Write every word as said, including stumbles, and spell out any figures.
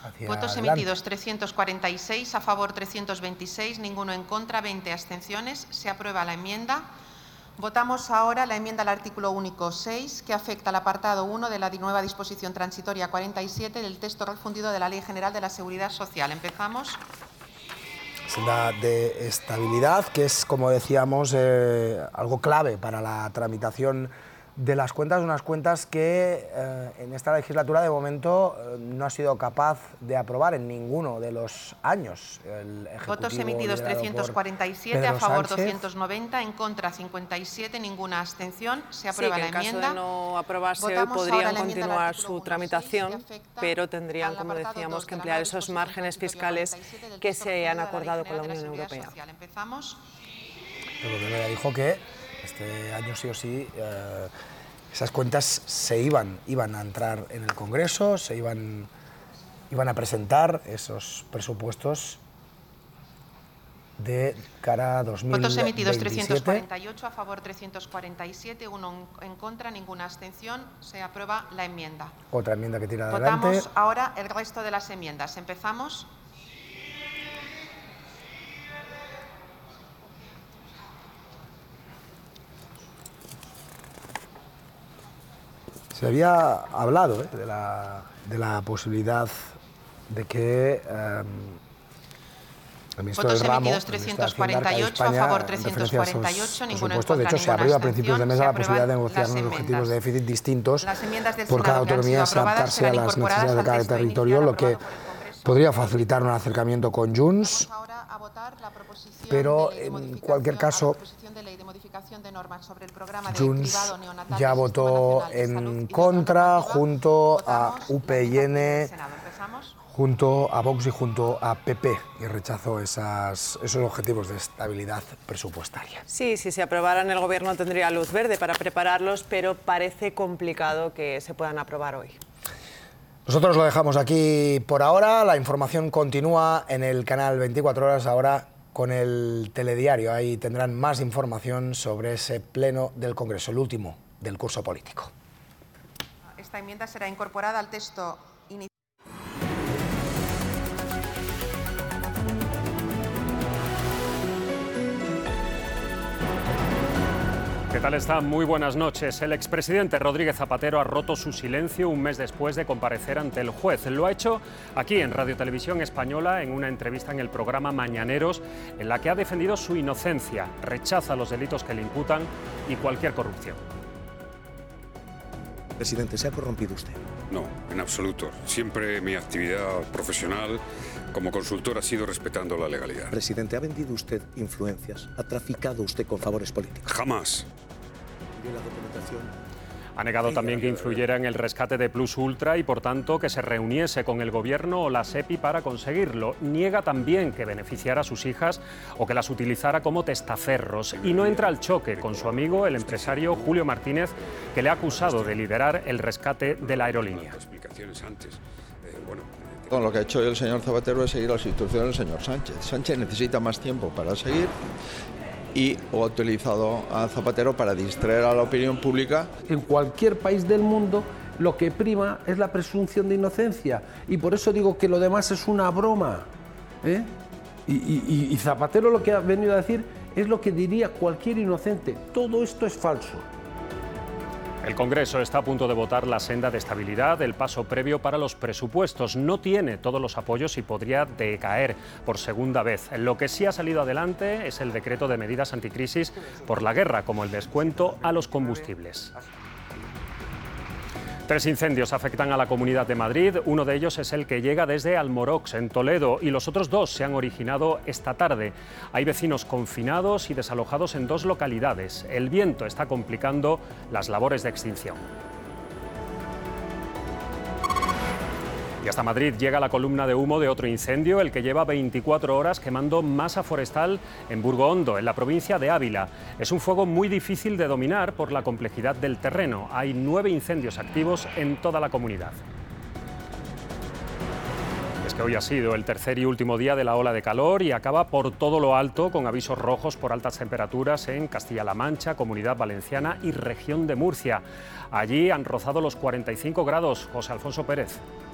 hacia Votos adelante. emitidos trescientos cuarenta y seis, a favor trescientos veintiséis, ninguno en contra, veinte abstenciones. Se aprueba la enmienda. Votamos ahora la enmienda al artículo único seis, que afecta al apartado uno de la nueva disposición transitoria cuarenta y siete del texto refundido de la Ley General de la Seguridad Social. Empezamos. Senda de estabilidad, que es, como decíamos, eh, algo clave para la tramitación de las cuentas, unas cuentas que eh, en esta legislatura de momento eh, no ha sido capaz de aprobar en ninguno de los años. El Votos emitidos trescientos cuarenta y siete, a favor doscientos noventa, en contra cincuenta y siete, ninguna abstención. Se aprueba sí, que la en enmienda. caso de no aprobarse hoy Votamos podrían la continuar su tramitación, pero tendrían, como decíamos, que emplear esos márgenes fiscales que se han acordado con la Unión Europea. Empezamos. El Gobierno ya dijo que este año sí o sí eh, esas cuentas se iban, iban a entrar en el Congreso, se iban, iban a presentar esos presupuestos de cara a dos mil veintisiete. Votos emitidos trescientos cuarenta y ocho, a favor trescientos cuarenta y siete, uno en contra, ninguna abstención. Se aprueba la enmienda. Otra enmienda que tira adelante. Votamos ahora el resto de las enmiendas. Empezamos. Se había hablado ¿eh? de, la, de la posibilidad de que eh, el ministro Votos del Ramo, emitidos trescientos cuarenta y ocho, a favor trescientos cuarenta y ocho, ninguno en contra, de hecho, se abrió a principios de mes a la posibilidad de negociar unos objetivos de déficit distintos por cada autonomía, adaptarse a las necesidades de cada territorio, lo que podría facilitar un acercamiento con Junts, pero en cualquier caso Junts ya votó en contra junto a U P y N, junto a Vox y junto a P P, y rechazó esas, esos objetivos de estabilidad presupuestaria. Sí, si se aprobaran, el Gobierno tendría luz verde para prepararlos, pero parece complicado que se puedan aprobar hoy. Nosotros lo dejamos aquí por ahora. La información continúa en el canal veinticuatro horas, ahora con el telediario. Ahí tendrán más información sobre ese pleno del Congreso, el último del curso político. Esta enmienda será incorporada al texto inicial. ¿Qué tal están? Muy buenas noches. El expresidente Rodríguez Zapatero ha roto su silencio un mes después de comparecer ante el juez. Lo ha hecho aquí en Radio Televisión Española en una entrevista en el programa Mañaneros, en la que ha defendido su inocencia, rechaza los delitos que le imputan y cualquier corrupción. Presidente, ¿se ha corrompido usted? No, en absoluto. Siempre mi actividad profesional como consultor ha sido respetando la legalidad. Presidente, ¿ha vendido usted influencias? ¿Ha traficado usted con favores políticos? Jamás. ¿Y la documentación? Ha negado también que influyera en el rescate de Plus Ultra y, por tanto, que se reuniese con el Gobierno o la SEPI para conseguirlo. Niega también que beneficiara a sus hijas o que las utilizara como testaferros. Y no entra al choque con su amigo, el empresario Julio Martínez, que le ha acusado de liderar el rescate de la aerolínea. Lo que ha hecho el señor Zapatero es seguir las instrucciones del señor Sánchez. Sánchez necesita más tiempo para seguir y ha utilizado a Zapatero para distraer a la opinión pública. En cualquier país del mundo lo que prima es la presunción de inocencia y por eso digo que lo demás es una broma, ¿eh? y, y, y Zapatero lo que ha venido a decir es lo que diría cualquier inocente. Todo esto es falso. El Congreso está a punto de votar la senda de estabilidad, el paso previo para los presupuestos. No tiene todos los apoyos y podría decaer por segunda vez. Lo que sí ha salido adelante es el decreto de medidas anticrisis por la guerra, como el descuento a los combustibles. Tres incendios afectan a la Comunidad de Madrid. Uno de ellos es el que llega desde Almorox, en Toledo, y los otros dos se han originado esta tarde. Hay vecinos confinados y desalojados en dos localidades. El viento está complicando las labores de extinción. Y hasta Madrid llega la columna de humo de otro incendio, el que lleva veinticuatro horas quemando masa forestal en Burgohondo, en la provincia de Ávila. Es un fuego muy difícil de dominar por la complejidad del terreno. Hay nueve incendios activos en toda la comunidad. Es que hoy ha sido el tercer y último día de la ola de calor y acaba por todo lo alto con avisos rojos por altas temperaturas en Castilla-La Mancha, Comunidad Valenciana y región de Murcia. Allí han rozado los cuarenta y cinco grados. José Alfonso Pérez.